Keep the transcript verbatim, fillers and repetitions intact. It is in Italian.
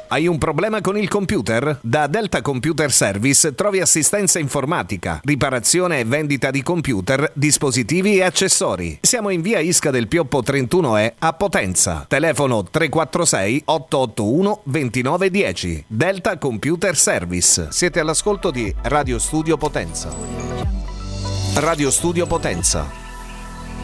Hai un problema con il computer? Da Delta Computer Service trovi assistenza informatica, riparazione e vendita di computer, dispositivi e accessori. Siamo in via Isca del Pioppo trentuno E a Potenza. Telefono tre quattro sei otto otto uno due nove uno zero. Delta Computer Service. Siete all'ascolto di Radio Studio Potenza. Radio Studio Potenza.